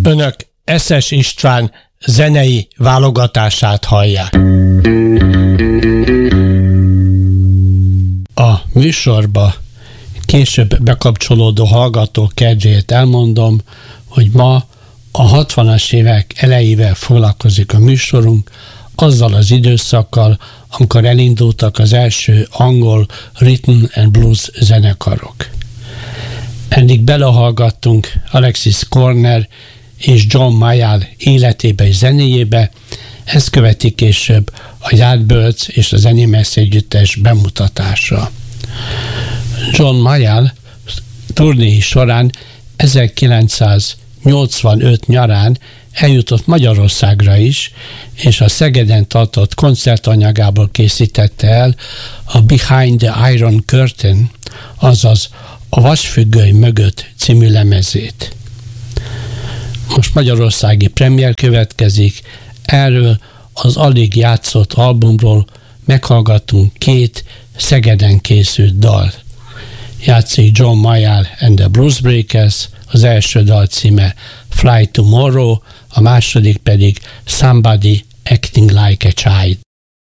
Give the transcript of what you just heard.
Önök Eszes István zenei válogatását hallják. A műsorba később bekapcsolódó hallgató kedvéért elmondom, hogy ma a 60-as évek elejével foglalkozik a műsorunk, azzal az időszakkal, amikor elindultak az első angol rhythm and blues zenekarok. Eddig belehallgattunk Alexis Korner és John Mayall életébe és zenéjébe, ezt követi később a Yardbirds és az Animals együttes bemutatása. John Mayall turnéi során 1985 nyarán eljutott Magyarországra is, és a Szegeden tartott koncertanyagából készítette el a Behind the Iron Curtain, azaz a Vasfüggöny mögött című lemezét. Most magyarországi premier következik, erről az alig játszott albumról meghallgatunk 2 Szegeden készült dal. Játszik John Mayall and the Bluesbreakers, az első dal címe Fly Tomorrow, a második pedig Somebody Acting Like a Child.